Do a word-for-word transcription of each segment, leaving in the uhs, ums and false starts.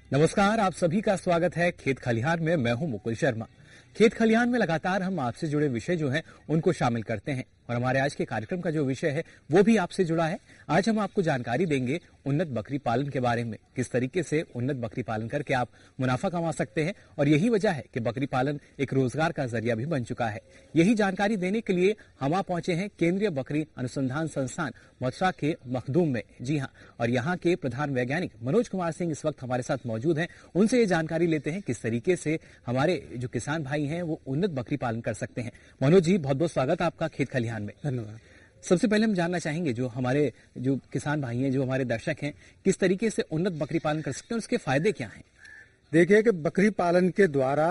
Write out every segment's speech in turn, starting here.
नमस्कार, आप सभी का स्वागत है खेत खलिहान में। मैं हूं मुकुल शर्मा। खेत खलिहान में लगातार हम आपसे जुड़े विषय जो हैं उनको शामिल करते हैं और हमारे आज के कार्यक्रम का जो विषय है वो भी आपसे जुड़ा है। आज हम आपको जानकारी देंगे उन्नत बकरी पालन के बारे में, किस तरीके से उन्नत बकरी पालन करके आप मुनाफा कमा सकते हैं और यही वजह है कि बकरी पालन एक रोजगार का जरिया भी बन चुका है। यही जानकारी देने के लिए हम आ पहुंचे हैं केंद्रीय बकरी अनुसंधान संस्थान मथुरा के मखदूम में। जी हाँ, और यहाँ के प्रधान वैज्ञानिक मनोज कुमार सिंह इस वक्त हमारे साथ मौजूद हैं। उनसे ये जानकारी लेते हैं किस तरीके से हमारे जो किसान भाई हैं वो उन्नत बकरी पालन कर सकते हैं। मनोज जी, बहुत बहुत स्वागत आपका खेत खलिहान में। धन्यवाद। सबसे पहले हम जानना चाहेंगे जो हमारे जो किसान भाई हैं, जो हमारे दर्शक हैं, किस तरीके से उन्नत बकरी पालन कर सकते हैं और उसके फायदे क्या हैं? देखिए कि बकरी पालन के द्वारा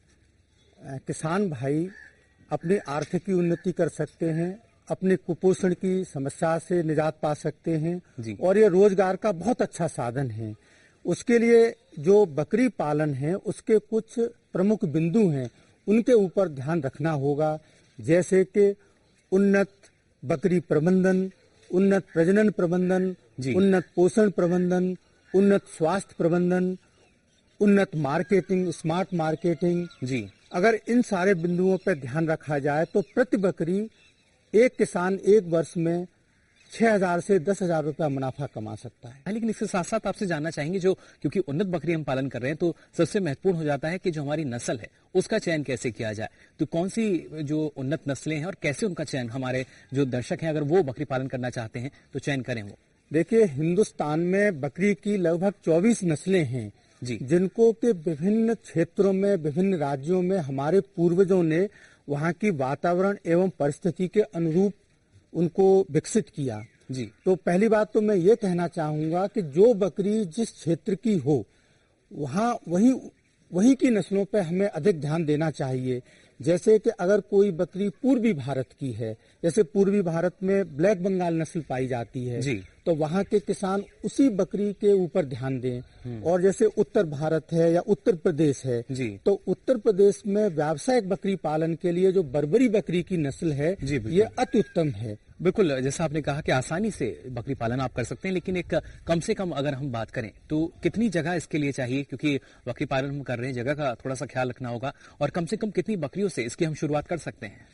किसान भाई अपनी आर्थिक उन्नति कर सकते हैं, अपने कुपोषण की समस्या से निजात पा सकते हैं जी। और ये रोजगार का बहुत अच्छा साधन है। उसके लिए जो बकरी पालन है उसके कुछ प्रमुख बिंदु हैं, उनके ऊपर ध्यान रखना होगा। जैसे कि उन्नत बकरी प्रबंधन, उन्नत प्रजनन प्रबंधन, उन्नत पोषण प्रबंधन, उन्नत स्वास्थ्य प्रबंधन, उन्नत मार्केटिंग, स्मार्ट मार्केटिंग। जी। अगर इन सारे बिंदुओं पर ध्यान रखा जाए तो प्रति बकरी एक किसान एक वर्ष में छह हजार से दस हजार रुपया मुनाफा कमा सकता है। लेकिन इसके साथ साथ आपसे जानना चाहेंगे, जो क्योंकि उन्नत बकरी हम पालन कर रहे हैं तो सबसे महत्वपूर्ण हो जाता है कि जो हमारी नस्ल है उसका चयन कैसे किया जाए। तो कौन सी जो उन्नत नस्लें हैं और कैसे उनका चयन, हमारे जो दर्शक हैं अगर वो बकरी पालन करना चाहते हैं तो चयन करें वो? देखिए, हिंदुस्तान में बकरी की लगभग चौबीस नस्लें हैं जी, जिनको के विभिन्न क्षेत्रों में, विभिन्न राज्यों में हमारे पूर्वजों ने वहाँ की वातावरण एवं परिस्थिति के अनुरूप उनको विकसित किया। जी। तो पहली बात तो मैं ये कहना चाहूंगा कि जो बकरी जिस क्षेत्र की हो वहाँ वही वही की नस्लों पर हमें अधिक ध्यान देना चाहिए। जैसे कि अगर कोई बकरी पूर्वी भारत की है, जैसे पूर्वी भारत में ब्लैक बंगाल नस्ल पाई जाती है जी, तो वहाँ के किसान उसी बकरी के ऊपर ध्यान दें। और जैसे उत्तर भारत है या उत्तर प्रदेश है जी, तो उत्तर प्रदेश में व्यावसायिक बकरी पालन के लिए जो बर्बरी बकरी की नस्ल है जी, ये अति उत्तम है। बिल्कुल, जैसा आपने कहा कि आसानी से बकरी पालन आप कर सकते हैं, लेकिन एक कम से कम अगर हम बात करें तो कितनी जगह इसके लिए चाहिए, क्योंकि बकरी पालन हम कर रहे हैं, जगह का थोड़ा सा ख्याल रखना होगा। और कम से कम कितनी बकरियों से इसकी हम शुरुआत कर सकते हैं?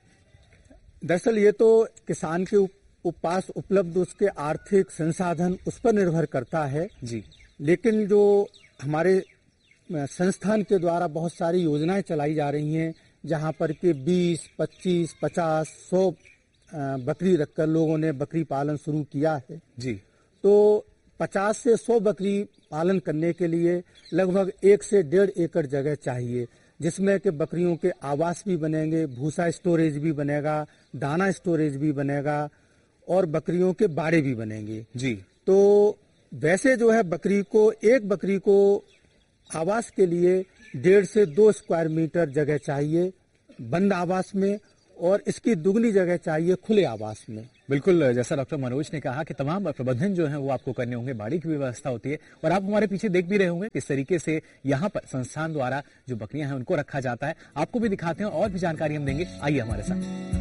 दरअसल ये तो किसान के पास उपलब्ध उसके आर्थिक संसाधन उस पर निर्भर करता है जी, लेकिन जो हमारे संस्थान के द्वारा बहुत सारी योजनाएं चलाई जा रही हैं जहां पर कि बीस, पच्चीस, पचास, सौ बकरी रखकर लोगों ने बकरी पालन शुरू किया है जी, तो पचास से सौ बकरी पालन करने के लिए लगभग एक से डेढ़ एकड़ जगह चाहिए, जिसमें कि बकरियों के आवास भी बनेंगे, भूसा स्टोरेज भी बनेगा, दाना स्टोरेज भी बनेगा और बकरियों के बाड़े भी बनेंगे। जी। तो वैसे जो है बकरी को एक बकरी को आवास के लिए डेढ़ से दो स्क्वायर मीटर जगह चाहिए बंद आवास में, और इसकी दुगनी जगह चाहिए खुले आवास में। बिल्कुल, जैसा डॉक्टर मनोज ने कहा कि तमाम प्रबंधन जो है वो आपको करने होंगे, बाड़ी की व्यवस्था होती है और आप हमारे पीछे देख भी रहे होंगे किस तरीके से यहाँ पर संस्थान द्वारा जो बकरियां हैं उनको रखा जाता है। आपको भी दिखाते हैं और भी जानकारी हम देंगे, आइए हमारे साथ।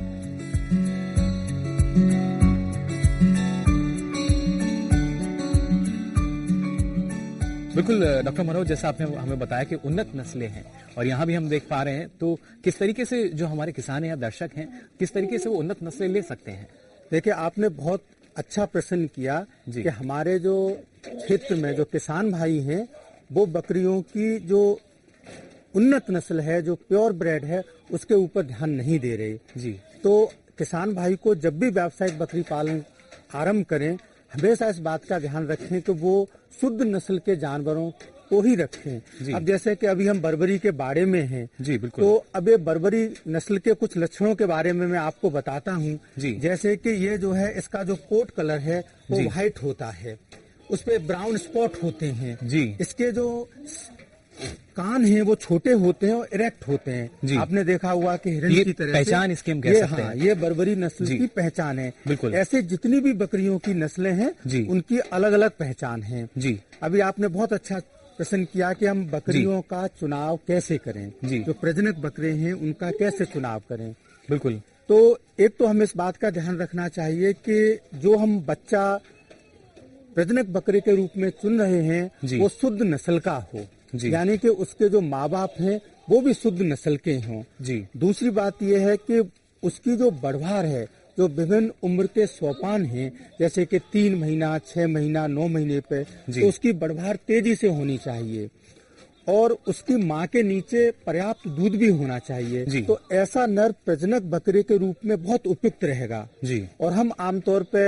बिल्कुल डॉक्टर मनोज, जैसा आपने हमें बताया कि उन्नत नस्लें हैं और यहाँ भी हम देख पा रहे हैं, तो किस तरीके से जो हमारे किसान या दर्शक हैं किस तरीके से वो उन्नत नस्लें ले सकते हैं? देखिए, आपने बहुत अच्छा प्रश्न किया कि हमारे जो क्षेत्र में जो किसान भाई हैं वो बकरियों की जो उन्नत नस्ल है, जो प्योर ब्रेड है, उसके ऊपर ध्यान नहीं दे रहे जी। तो किसान भाई को जब भी व्यावसायिक बकरी पालन आरंभ करें हमेशा इस बात का ध्यान रखें कि वो शुद्ध नस्ल के जानवरों को ही रखें। अब जैसे कि अभी हम बर्बरी के बारे में हैं जी, बिल्कुल। तो अब ये बर्बरी नस्ल के कुछ लक्षणों के बारे में मैं आपको बताता हूँ। जैसे कि ये जो है इसका जो कोट कलर है वो व्हाइट होता है, उस पे ब्राउन स्पॉट होते हैं जी। इसके जो कान हैं वो छोटे होते हैं और इरेक्ट होते हैं। आपने देखा हुआ कि हिरण की तरह पहचान इसकी हम कह सकते हैं। ये बर्बरी नस्ल की पहचान है। बिल्कुल। ऐसे जितनी भी बकरियों की नस्लें हैं उनकी अलग अलग पहचान है जी। अभी आपने बहुत अच्छा प्रश्न किया कि हम बकरियों का चुनाव कैसे करें जी। जो प्रजनक बकरे हैं उनका कैसे चुनाव करें। बिल्कुल। तो एक तो हमें इस बात का ध्यान रखना चाहिए कि जो हम बच्चा प्रजनक बकरे के रूप में चुन रहे हैं वो शुद्ध नस्ल का हो, यानी कि उसके जो माँ बाप हैं वो भी शुद्ध नस्ल के हों। जी। दूसरी बात यह है कि उसकी जो बढ़वार है, जो विभिन्न उम्र के सोपान हैं, जैसे कि तीन महीना, छह महीना, नौ महीने पे, तो उसकी बढ़वार तेजी से होनी चाहिए और उसकी माँ के नीचे पर्याप्त दूध भी होना चाहिए। तो ऐसा नर प्रजनक बकरे के रूप में बहुत उपयुक्त रहेगा जी। और हम आमतौर पे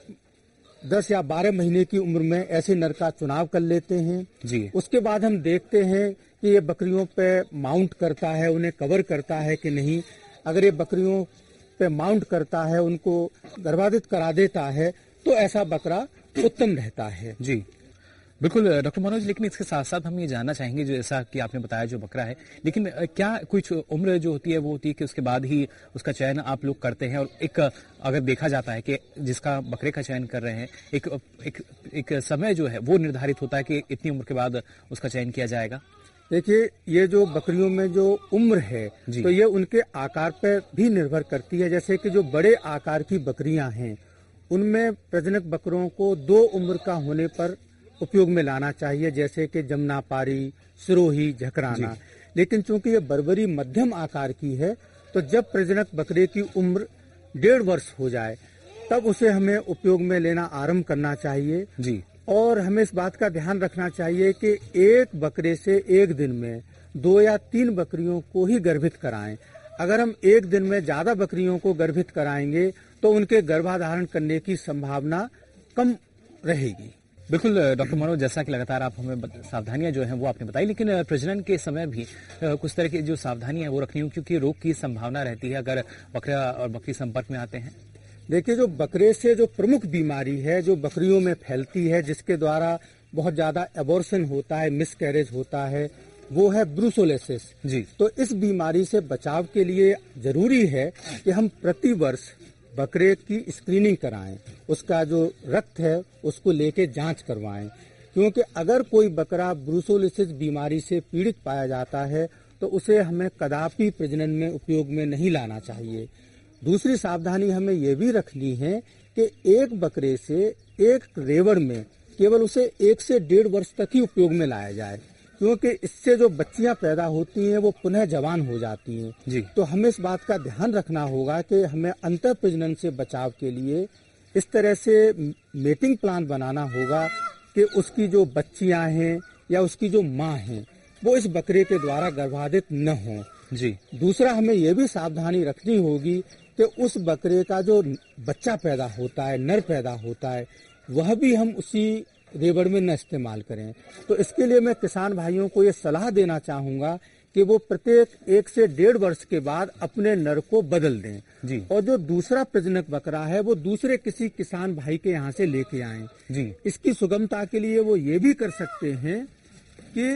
दस या बारह महीने की उम्र में ऐसे नर का चुनाव कर लेते हैं जी। उसके बाद हम देखते हैं कि ये बकरियों पे माउंट करता है, उन्हें कवर करता है कि नहीं। अगर ये बकरियों पे माउंट करता है, उनको गर्भाधित करा देता है, तो ऐसा बकरा उत्तम रहता है जी। बिल्कुल डॉक्टर मनोज, लेकिन इसके साथ साथ हम ये जानना चाहेंगे, जो जैसा कि आपने बताया जो बकरा है, लेकिन क्या कुछ उम्र जो होती है वो होती है कि उसके बाद ही उसका चयन आप लोग करते हैं? और एक अगर देखा जाता है कि जिसका बकरे का चयन कर रहे हैं, एक एक, एक समय जो है वो निर्धारित होता है कि इतनी उम्र के बाद उसका चयन किया जाएगा? देखिए, ये जो बकरियों में जो उम्र है तो ये उनके आकार पर भी निर्भर करती है। जैसे कि जो बड़े आकार की बकरियां हैं उनमें प्रजनक बकरों को दो उम्र का होने पर उपयोग में लाना चाहिए, जैसे कि जमुनापारी, सिरोही, झकराना। लेकिन चूंकि ये बर्बरी मध्यम आकार की है तो जब प्रजनक बकरे की उम्र डेढ़ वर्ष हो जाए तब उसे हमें उपयोग में लेना आरंभ करना चाहिए जी। और हमें इस बात का ध्यान रखना चाहिए कि एक बकरे से एक दिन में दो या तीन बकरियों को ही गर्भित कराएं। अगर हम एक दिन में ज्यादा बकरियों को गर्भित कराएंगे तो उनके गर्भाधारण करने की संभावना कम रहेगी। बिल्कुल डॉक्टर मनोज, जैसा कि लगातार आप हमें सावधानियां जो हैं वो आपने बताई, लेकिन प्रजनन के समय भी कुछ तरह की जो सावधानियां हैं वो रखनी होगी, क्योंकि रोग की संभावना रहती है अगर बकरा और बकरी संपर्क में आते हैं। देखिए, जो बकरे से जो प्रमुख बीमारी है जो बकरियों में फैलती है, जिसके द्वारा बहुत ज्यादा एबॉर्शन होता है, मिसकैरेज होता है, वो है ब्रूसोलेसिस जी। तो इस बीमारी से बचाव के लिए जरूरी है कि हम प्रति वर्ष बकरे की स्क्रीनिंग कराएं, उसका जो रक्त है उसको लेके जांच करवाएं, क्योंकि अगर कोई बकरा ब्रूसोलिसिस बीमारी से पीड़ित पाया जाता है तो उसे हमें कदापि प्रजनन में उपयोग में नहीं लाना चाहिए। दूसरी सावधानी हमें ये भी रखनी है कि एक बकरे से एक रेवड़ में केवल उसे एक से डेढ़ वर्ष तक ही उपयोग में लाया जाए, क्योंकि इससे जो बच्चियां पैदा होती हैं वो पुनः जवान हो जाती हैं जी। तो हमें इस बात का ध्यान रखना होगा कि हमें अंतर प्रजनन से बचाव के लिए इस तरह से मेटिंग प्लान बनाना होगा कि उसकी जो बच्चियां हैं या उसकी जो माँ हैं वो इस बकरे के द्वारा गर्भाधित न हो जी। दूसरा, हमें ये भी सावधानी रखनी होगी कि उस बकरे का जो बच्चा पैदा होता है, नर पैदा होता है, वह भी हम उसी रेवड़ में न इस्तेमाल करें। तो इसके लिए मैं किसान भाइयों को ये सलाह देना चाहूंगा कि वो प्रत्येक एक से डेढ़ वर्ष के बाद अपने नर को बदल दें जी। और जो दूसरा प्रजनक बकरा है वो दूसरे किसी किसान भाई के यहाँ से लेके आएं जी। इसकी सुगमता के लिए वो ये भी कर सकते हैं कि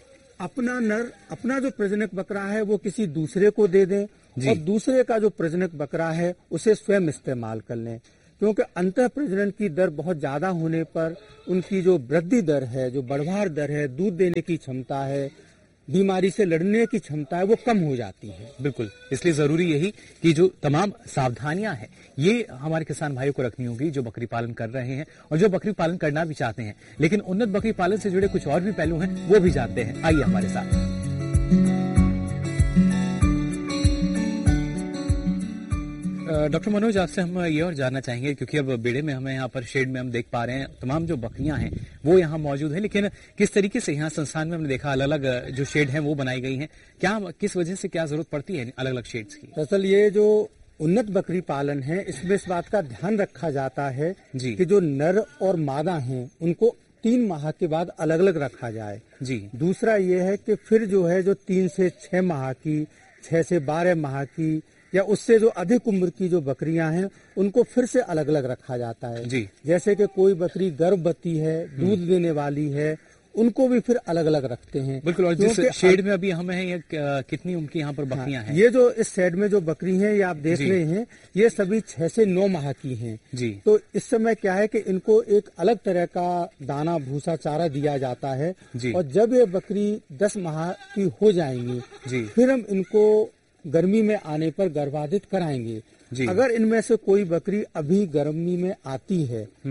अपना नर, अपना जो प्रजनक बकरा है वो किसी दूसरे को दे दें और दूसरे का जो प्रजनक बकरा है उसे स्वयं इस्तेमाल कर लें, क्योंकि अंतः प्रजनन की दर बहुत ज्यादा होने पर उनकी जो वृद्धि दर है, जो बढ़वार दर है, दूध देने की क्षमता है, बीमारी से लड़ने की क्षमता है, वो कम हो जाती है। बिल्कुल, इसलिए जरूरी यही कि जो तमाम सावधानियां हैं ये हमारे किसान भाइयों को रखनी होगी जो बकरी पालन कर रहे हैं और जो बकरी पालन करना भी चाहते हैं, लेकिन उन्नत बकरी पालन से जुड़े कुछ और भी पहलू हैं वो भी जानते हैं। आइए हमारे साथ। डॉक्टर मनोज, आपसे हम ये और जानना चाहेंगे, क्योंकि अब बेड़े में हमें यहाँ पर शेड में हम देख पा रहे हैं तमाम जो बकरियां हैं वो यहाँ मौजूद है, लेकिन किस तरीके से यहाँ संस्थान में हमने देखा अलग अलग जो शेड हैं वो बनाई गई हैं, क्या किस वजह से क्या जरूरत पड़ती है अलग अलग शेड्स की? दरअसल ये जो उन्नत बकरी पालन है इसमें इस बात का ध्यान रखा जाता है जी। कि जो नर और मादा हैं उनको तीन माह के बाद अलग अलग रखा जाए जी। दूसरा ये है कि फिर जो है जो तीन से छह माह की, छह से बारह माह की या उससे जो अधिक उम्र की जो बकरियां हैं उनको फिर से अलग अलग रखा जाता है जी। जैसे कि कोई बकरी गर्भवती है, दूध देने वाली है, उनको भी फिर अलग अलग रखते हैं। बिल्कुल, और जिस शेड में अभी हमें ये कितनी उनकी यहाँ पर बकरियां हैं? ये जो इस शेड में जो बकरी हैं ये आप देख रहे हैं, ये सभी छह से नौ माह की हैं जी। तो इस समय क्या है कि इनको एक अलग तरह का दाना, भूसा, चारा दिया जाता है जी। और जब ये बकरी दस माह की हो जाएंगी जी, फिर हम इनको गर्मी में आने पर गर्भाधित कराएंगे जी। अगर इनमें से कोई बकरी अभी गर्मी में आती है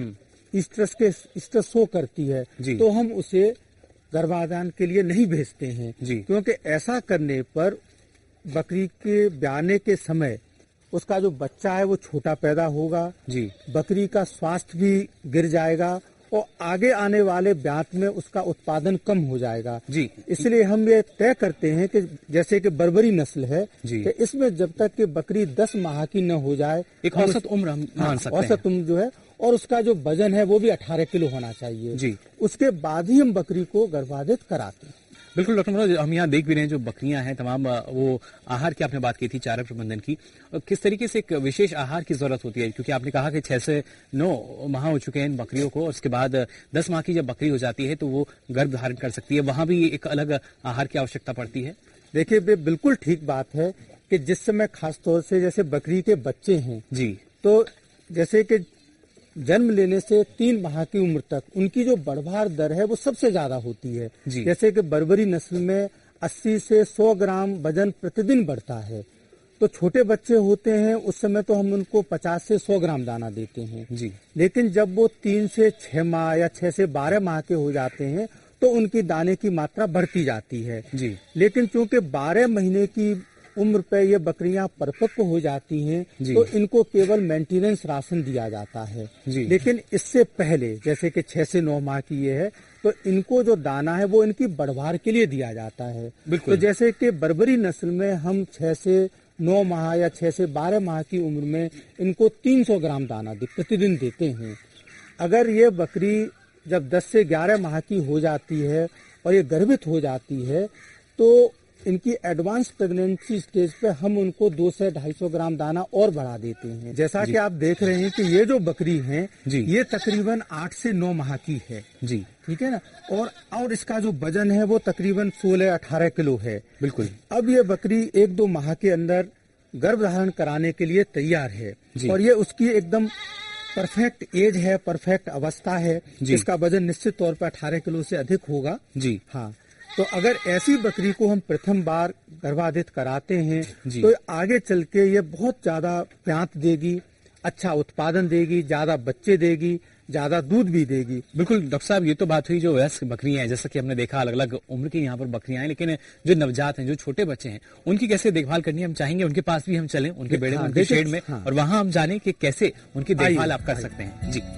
स्ट्रेस के स्ट्रेस शो करती है तो हम उसे गर्भाधान के लिए नहीं भेजते हैं, क्योंकि ऐसा करने पर बकरी के ब्याने के समय उसका जो बच्चा है वो छोटा पैदा होगा जी। बकरी का स्वास्थ्य भी गिर जाएगा और आगे आने वाले ब्यात में उसका उत्पादन कम हो जाएगा जी। इसलिए हम ये तय करते हैं कि जैसे कि बर्बरी नस्ल है जी। कि इसमें जब तक कि बकरी दस माह की न हो जाए, एक औसत उम्र हम मान सकते हैं, औसत उम्र जो है, और उसका जो वजन है वो भी अठारह किलो होना चाहिए जी। उसके बाद ही हम बकरी को गर्भाधान कराते हैं। बिल्कुल डॉक्टर मनोज, हम यहाँ देख भी रहे हैं जो बकरियां हैं तमाम, वो आहार की आपने बात की थी, चारा प्रबंधन की, किस तरीके से एक विशेष आहार की जरूरत होती है, क्योंकि आपने कहा कि छह से नौ माह हो चुके हैं इन बकरियों को और उसके बाद दस माह की जब बकरी हो जाती है तो वो गर्भ धारण कर सकती है, वहां भी एक अलग आहार की आवश्यकता पड़ती है। देखिए बिल्कुल ठीक बात है कि जिस समय खास तौर से जैसे बकरी के बच्चे हैं जी, तो जैसे कि जन्म लेने से तीन माह की उम्र तक उनकी जो बढ़वार दर है वो सबसे ज्यादा होती है। जैसे कि बर्बरी नस्ल में अस्सी से सौ ग्राम वजन प्रतिदिन बढ़ता है, तो छोटे बच्चे होते हैं उस समय तो हम उनको पचास से सौ ग्राम दाना देते हैं जी। लेकिन जब वो तीन से छह माह या छह से बारह माह के हो जाते हैं तो उनकी दाने की मात्रा बढ़ती जाती है जी। लेकिन चूंकि बारह महीने की उम्र पे ये बकरियां परिपक्व हो जाती हैं तो इनको केवल मेंटेनेंस राशन दिया जाता है जी। लेकिन इससे पहले जैसे कि छह से नौ माह की ये है तो इनको जो दाना है वो इनकी बढ़वार के लिए दिया जाता है। तो जैसे कि बर्बरी नस्ल में हम छह से नौ माह या छह से बारह माह की उम्र में इनको तीन सौ ग्राम दाना प्रतिदिन देते हैं। अगर ये बकरी जब दस से ग्यारह माह की हो जाती है और ये गर्भित हो जाती है तो इनकी एडवांस प्रेगनेंसी स्टेज पे हम उनको दो से ढाई सौ ग्राम दाना और बढ़ा देते हैं। जैसा कि आप देख रहे हैं कि ये जो बकरी है ये तकरीबन आठ से नौ माह की है जी, ठीक है ना, और और इसका जो वजन है वो तकरीबन सोलह अठारह किलो है। बिल्कुल। अब ये बकरी एक दो माह के अंदर गर्भ धारण कराने के लिए तैयार है और ये उसकी एकदम परफेक्ट एज है, परफेक्ट अवस्था है। इसका वजन निश्चित तौर पर अठारह किलो से अधिक होगा जी। हाँ, तो अगर ऐसी बकरी को हम प्रथम बार गर्भाधान कराते हैं तो आगे चल के ये बहुत ज्यादा प्यांत देगी, अच्छा उत्पादन देगी, ज्यादा बच्चे देगी, ज्यादा दूध भी देगी। बिल्कुल डॉक्टर साहब, ये तो बात हुई जो वयस्क बकरियां हैं, जैसा कि हमने देखा अलग अलग उम्र की यहाँ पर बकरियां हैं, लेकिन जो नवजात हैं, जो छोटे बच्चे हैं, उनकी कैसे देखभाल करनी है, हम चाहेंगे उनके पास भी हम चलें, उनके बेड़े में, उनके शेड में, और वहां हम जाने कि कैसे उनकी देखभाल आप कर सकते हैं जी।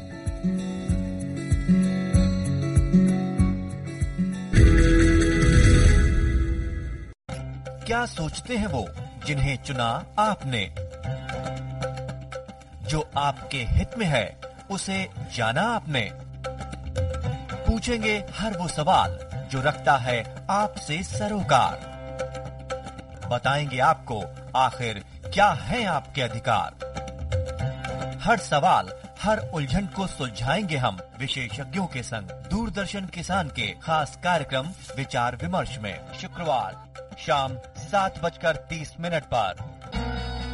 क्या सोचते हैं वो जिन्हें चुना आपने? जो आपके हित में है उसे जाना आपने? पूछेंगे हर वो सवाल जो रखता है आपसे सरोकार। बताएंगे आपको आखिर क्या है आपके अधिकार। हर सवाल, हर उलझन को सुलझाएंगे हम विशेषज्ञों के संग दूरदर्शन किसान के खास कार्यक्रम विचार विमर्श में शुक्रवार शाम सात बजकर तीस मिनट पर।